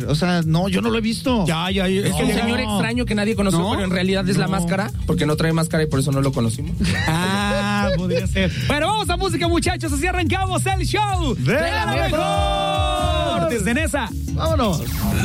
O sea, no, yo no lo he visto. Ya. Es un señor extraño que nadie conoció, pero en realidad es la máscara, porque no trae máscara y por eso no lo conocimos. Podría ser. Bueno, vamos a música, muchachos. Así arrancamos el show de la mejor. Desde Nesa. Vámonos.